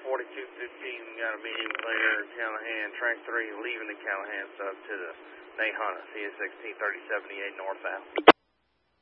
4215, got a medium clear, Callahan, track 3, leaving the Callahan sub to the Nahana, CS16 3078 northbound.